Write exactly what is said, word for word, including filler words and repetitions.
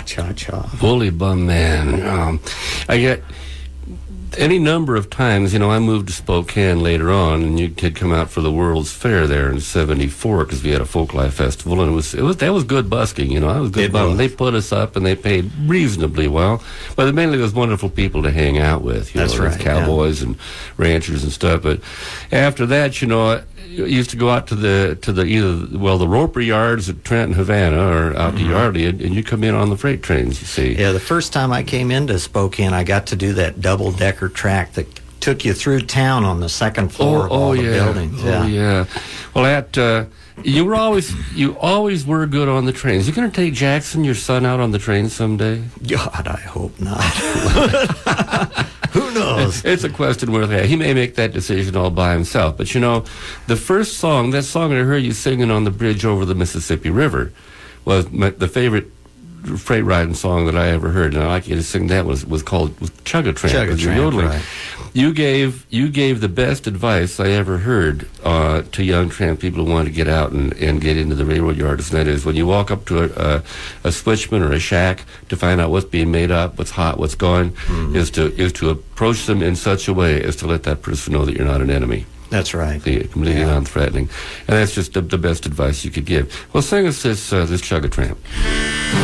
cha-cha. Bully Bum Man. Um, I get any number of times, you know, I moved to Spokane later on, and you had come out for the World's Fair there in seventy-four because we had a folk life festival, and it was, it was, that was good busking, you know, I was good It bum. was. They put us up, and they paid reasonably well, but mainly it was wonderful people to hang out with, you That's know, right, cowboys and ranchers and stuff, but after that, you know, I used to go out to the, to the either, well, the Roper Yards at Trent and Havana, or out Mm-hmm. to Yardley, and, and you come in on the freight trains, you see. Yeah, the first time I came into Spokane, I got to do that double-decker track that took you through town on the second floor Oh, of all oh the yeah. buildings. Oh yeah. Well, that uh, you were always you always were good on the trains. You going to take Jackson, your son, out on the train someday? God, I hope not. Who knows? It's a question worth asking. He may make that decision all by himself. But you know, the first song, that song I heard you singing on the bridge over the Mississippi River, was my, the favorite freight riding song that I ever heard, and I like you to sing that, was was called was Chug-a-Tramp. Chug-a-Tramp, You're yodeling. right. You gave you gave the best advice I ever heard uh, to young tramp people who want to get out and, and get into the railroad yards, and that is when you walk up to a, a, a switchman or a shack to find out what's being made up, what's hot, what's going, mm-hmm. is to is to approach them in such a way as to let that person know that you're not an enemy. That's right. See, completely Yeah. non-threatening, and that's just the, the best advice you could give. Well, sing us this uh, this Chug-a-Tramp.